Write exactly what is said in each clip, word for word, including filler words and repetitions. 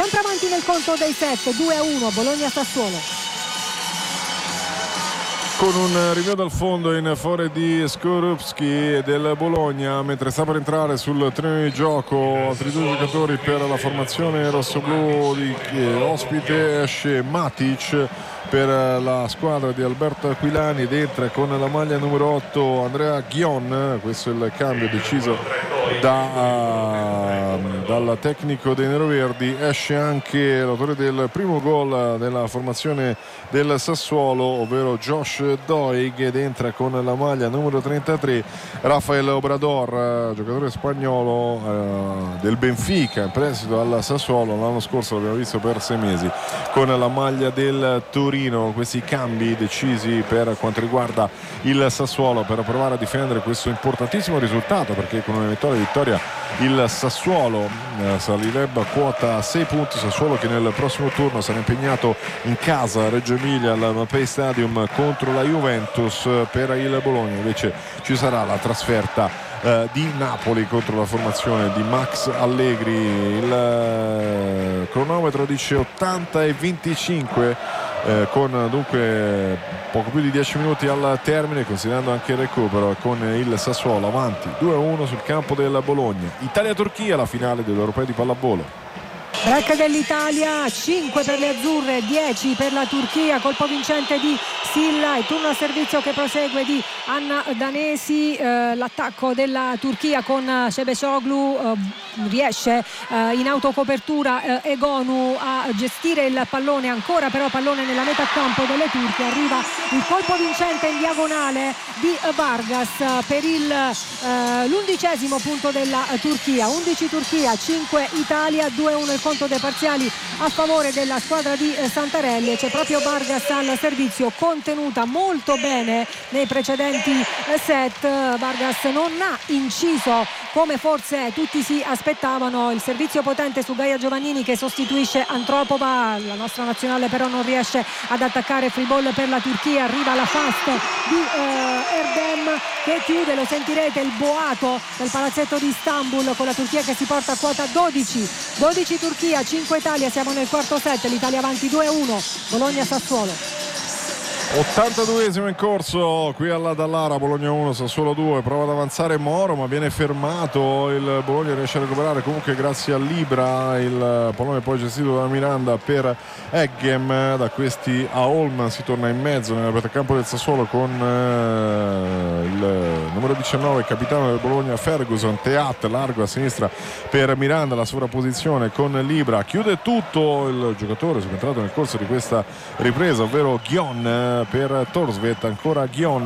sempre avanti nel conto dei sette, due a uno Bologna-Sassuolo. Con un rinvio dal fondo in favore di Skorupski del Bologna, mentre sta per entrare sul terreno di gioco altri due giocatori per la formazione rossoblù di ospite. Esce Matic per la squadra di Alberto Aquilani ed entra con la maglia numero otto Andrea Ghion. Questo è il cambio deciso da, uh, dal tecnico dei neroverdi. Esce anche l'autore del primo gol della formazione del Sassuolo, ovvero Josh Doig, ed entra con la maglia numero trentatré Rafael Obrador, giocatore spagnolo uh, del Benfica, in prestito al Sassuolo. L'anno scorso l'abbiamo visto per sei mesi con la maglia del Torino. Questi cambi decisi per quanto riguarda il Sassuolo per provare a difendere questo importantissimo risultato, perché con una vittoria vittoria il Sassuolo eh, salirebbe a quota sei punti. Sassuolo che nel prossimo turno sarà impegnato in casa a Reggio Emilia al Mapei Stadium contro la Juventus. Per il Bologna invece ci sarà la trasferta eh, di Napoli contro la formazione di Max Allegri. Il eh, cronometro dice ottanta e venticinque. Eh, con dunque poco più di dieci minuti al termine, considerando anche il recupero, con il Sassuolo avanti due a uno sul campo del Bologna. Italia-Turchia, la finale dell'Europeo di pallavolo. Break dell'Italia, cinque per le azzurre, dieci per la Turchia, colpo vincente di Silla e turno a servizio che prosegue di Anna Danesi. Eh, l'attacco della Turchia con Şebešoglu, eh, riesce eh, in autocopertura eh, Egonu a gestire il pallone, ancora però pallone nella metà campo delle turche. Arriva il colpo vincente in diagonale di Vargas per il, eh, l'undicesimo punto della Turchia. undici Turchia, cinque Italia, due a uno il conto dei parziali a favore della squadra di Santarelli. C'è proprio Vargas al servizio, contenuta molto bene nei precedenti set. Vargas non ha inciso come forse tutti si aspettavano il servizio potente su Gaia Giovannini che sostituisce Antropova. La nostra nazionale però non riesce ad attaccare. Free ball per la Turchia, arriva la fast di eh, Erdem che chiude, lo sentirete, il boato del palazzetto di Istanbul, con la Turchia che si porta a quota dodici. dodici Turchia, cinque Italia, siamo nel quarto set, l'Italia avanti due a uno, Bologna-Sassuolo. ottantaduesimo in corso qui alla Dallara, Bologna uno Sassuolo due. Prova ad avanzare Moro ma viene fermato. Il Bologna riesce a recuperare comunque grazie a Libra. Il pallone poi gestito da Miranda per Eggem. Da questi a Holm si torna in mezzo nel campo del Sassuolo con eh, il numero diciannove, capitano del Bologna, Ferguson. Teat largo a sinistra per Miranda, la sovrapposizione con Libra. Chiude tutto il giocatore subentrato nel corso di questa ripresa, ovvero Ghion per Torsvet. Ancora Ghion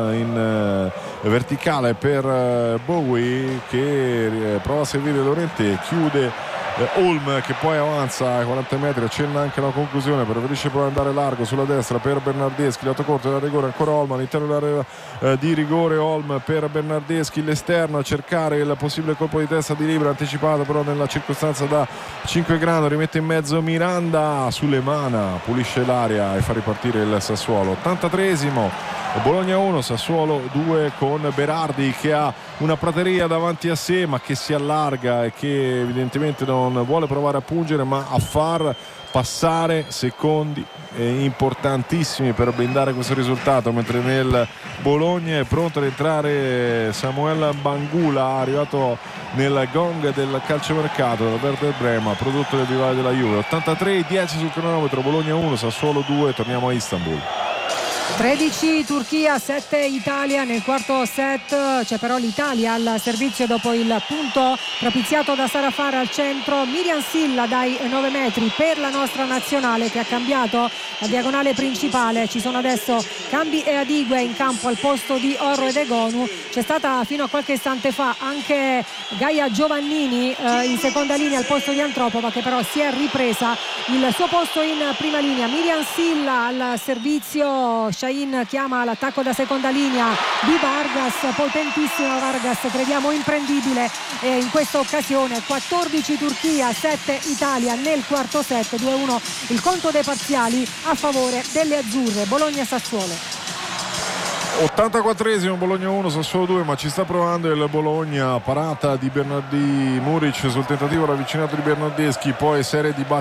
in eh, verticale per eh, Bowie che eh, prova a servire Lorente. Chiude eh, Holm che poi avanza ai quaranta metri, accenna anche la conclusione, preferisce provare ad andare largo sulla destra per Bernardeschi. Lato corto da rigore, ancora Holm all'interno dell'area eh, di rigore. Holm per Bernardeschi, l'esterno a cercare il possibile colpo di testa di Libra, anticipato però nella circostanza da cinque gradi. Rimette in mezzo Miranda, Sulemana pulisce l'area e fa ripartire il Sassuolo. ottantatreesimo, Bologna uno Sassuolo due, con Berardi che ha una prateria davanti a sé ma che si allarga e che evidentemente non vuole provare a pungere ma a far passare secondi importantissimi per blindare questo risultato, mentre nel Bologna è pronto ad entrare Samuel Bangula, arrivato nel gong del calciomercato della Werder Brema, prodotto del rivale della Juve. ottantatré dieci sul cronometro, Bologna uno Sassuolo due. Torniamo a Istanbul. tredici Turchia, sette Italia nel quarto set. C'è però l'Italia al servizio dopo il punto propiziato da Sarafara al centro. Miriam Silla dai nove metri per la nostra nazionale che ha cambiato la diagonale principale. Ci sono adesso Cambi e Adigue in campo al posto di Orro ed Egonu. C'è stata fino a qualche istante fa anche Gaia Giovannini eh, in seconda linea al posto di Antropova, che però si è ripresa il suo posto in prima linea. Miriam Silla al servizio. Shahin chiama l'attacco da seconda linea di Vargas, potentissimo Vargas, crediamo imprendibile eh, in questa occasione. quattordici Turchia, sette Italia nel quarto set, due a uno il conto dei parziali a favore delle azzurre. Bologna-Sassuolo. ottantaquattresimo, Bologna uno Sassuolo due, ma ci sta provando il Bologna. Parata di Bernardi Muric sul tentativo ravvicinato di Bernardeschi, poi serie di battiti